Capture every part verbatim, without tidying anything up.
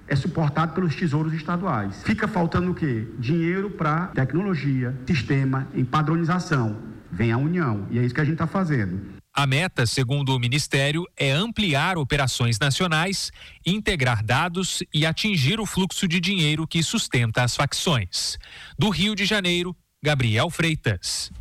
é suportado pelos tesouros estaduais. Fica faltando o quê? Dinheiro para tecnologia, sistema, em padronização. Vem a União, e é isso que a gente está fazendo. A meta, segundo o Ministério, é ampliar operações nacionais, integrar dados e atingir o fluxo de dinheiro que sustenta as facções. Do Rio de Janeiro, Gabriel Freitas.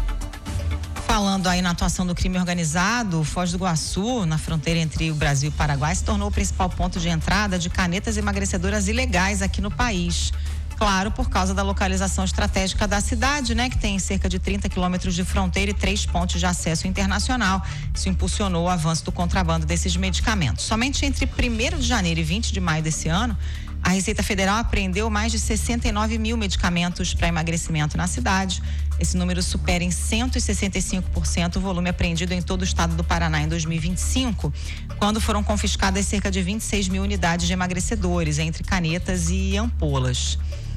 Falando aí na atuação do crime organizado, Foz do Iguaçu, na fronteira entre o Brasil e o Paraguai, se tornou o principal ponto de entrada de canetas emagrecedoras ilegais aqui no país. Claro, por causa da localização estratégica da cidade, né? Que tem cerca de trinta quilômetros de fronteira e três pontos de acesso internacional. Isso impulsionou o avanço do contrabando desses medicamentos. Somente entre primeiro de janeiro e vinte de maio desse ano, a Receita Federal apreendeu mais de sessenta e nove mil medicamentos para emagrecimento na cidade. Esse número supera em cento e sessenta e cinco por cento o volume apreendido em todo o estado do Paraná em dois mil e vinte e cinco, quando foram confiscadas cerca de vinte e seis mil unidades de emagrecedores, entre canetas e ampolas.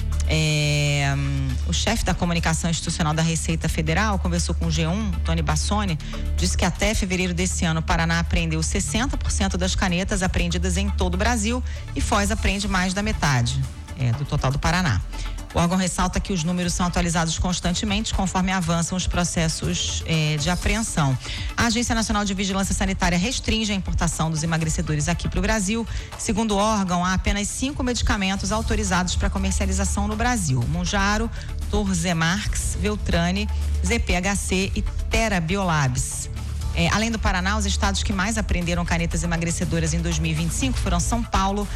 É, o chefe da comunicação institucional da Receita Federal conversou com o G um, Tony Bassoni, disse que até fevereiro desse ano o Paraná apreendeu sessenta por cento das canetas apreendidas em todo o Brasil e Foz apreende mais da metade é, do total do Paraná. O órgão ressalta que os números são atualizados constantemente conforme avançam os processos eh, de apreensão. A Agência Nacional de Vigilância Sanitária restringe a importação dos emagrecedores aqui para o Brasil. Segundo o órgão, há apenas cinco medicamentos autorizados para comercialização no Brasil: Mounjaro, Torzemarx, Veltrane, Z P H C e Tera Biolabs. É, além do Paraná, os estados que mais apreenderam canetas emagrecedoras em dois mil e vinte e cinco foram São Paulo,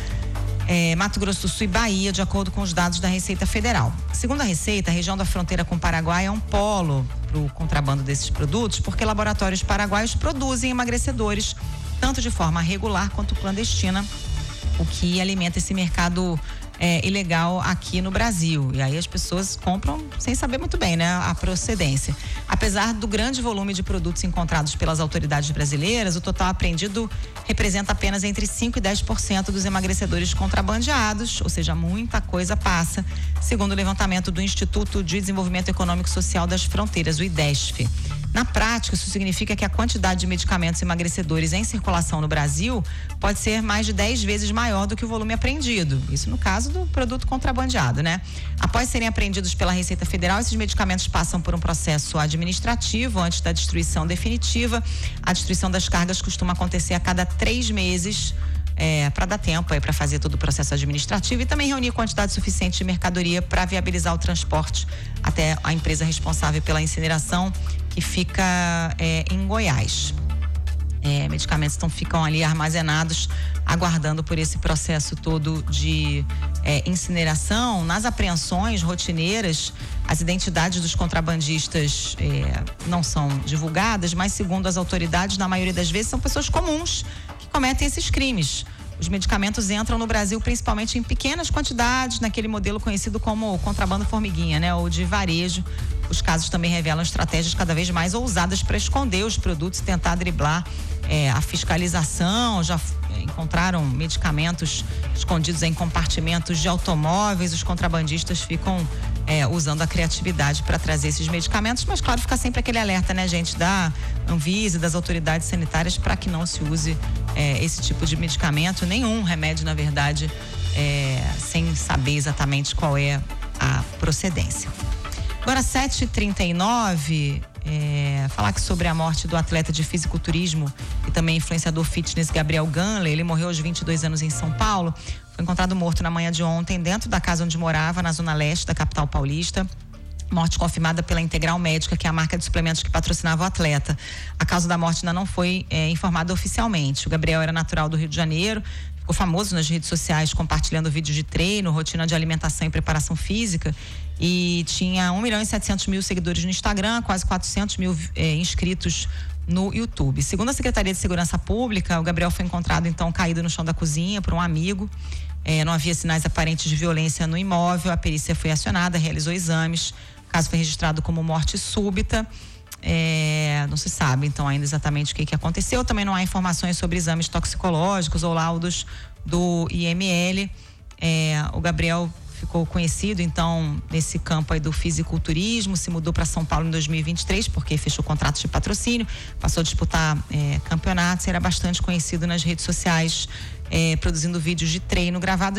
É, Mato Grosso do Sul e Bahia, de acordo com os dados da Receita Federal. Segundo a Receita, a região da fronteira com o Paraguai é um polo para o contrabando desses produtos, porque laboratórios paraguaios produzem emagrecedores, tanto de forma regular quanto clandestina, o que alimenta esse mercado é, ilegal aqui no Brasil. E aí as pessoas compram sem saber muito bem, né, a procedência. Apesar do grande volume de produtos encontrados pelas autoridades brasileiras, o total apreendido representa apenas entre cinco e dez por cento dos emagrecedores contrabandeados, ou seja, muita coisa passa, segundo o levantamento do Instituto de Desenvolvimento Econômico e Social das Fronteiras, o IDESF. Na prática, isso significa que a quantidade de medicamentos emagrecedores em circulação no Brasil pode ser mais de dez vezes maior do que o volume apreendido. Isso no caso do produto contrabandeado, né? Após serem apreendidos pela Receita Federal, esses medicamentos passam por um processo administrativo antes da destruição definitiva. A destruição das cargas costuma acontecer a cada três meses, é, para dar tempo para fazer todo o processo administrativo e também reunir quantidade suficiente de mercadoria para viabilizar o transporte até a empresa responsável pela incineração, que fica é, em Goiás. É, medicamentos então ficam ali armazenados, aguardando por esse processo todo de é, incineração. Nas apreensões rotineiras, as identidades dos contrabandistas é, não são divulgadas, mas segundo as autoridades, na maioria das vezes são pessoas comuns que cometem esses crimes. Os medicamentos entram no Brasil principalmente em pequenas quantidades, naquele modelo conhecido como contrabando formiguinha, né? Ou de varejo. Os casos também revelam estratégias cada vez mais ousadas para esconder os produtos e tentar driblar é, a fiscalização. Já é, encontraram medicamentos escondidos em compartimentos de automóveis. Os contrabandistas ficam é, usando a criatividade para trazer esses medicamentos, mas claro, fica sempre aquele alerta, né, gente, da Anvisa e das autoridades sanitárias para que não se use é, esse tipo de medicamento, nenhum remédio, na verdade, é, sem saber exatamente qual é a procedência. Agora, sete e trinta e nove, é, falar que sobre a morte do atleta de fisiculturismo e também influenciador fitness Gabriel Ganley. Ele morreu aos vinte e dois anos em São Paulo. Foi encontrado morto na manhã de ontem dentro da casa onde morava, na zona leste da capital paulista. Morte confirmada pela Integral Médica, que é a marca de suplementos que patrocinava o atleta. A causa da morte ainda não foi é, informada oficialmente. O Gabriel era natural do Rio de Janeiro, ficou famoso nas redes sociais compartilhando vídeos de treino, rotina de alimentação e preparação física, e tinha um milhão e setecentos mil seguidores no Instagram, quase quatrocentos mil é, inscritos no YouTube. Segundo a Secretaria de Segurança Pública, o Gabriel foi encontrado então caído no chão da cozinha por um amigo. É, não havia sinais aparentes de violência no imóvel. A perícia foi acionada, realizou exames. O caso foi registrado como morte súbita. É, não se sabe então ainda exatamente o que, que aconteceu. Também não há informações sobre exames toxicológicos ou laudos do I M L. É, o Gabriel ficou conhecido então nesse campo aí do fisiculturismo, se mudou para São Paulo em dois mil e vinte e três porque fechou contrato de patrocínio, passou a disputar é, campeonatos, era bastante conhecido nas redes sociais, é, produzindo vídeos de treino gravados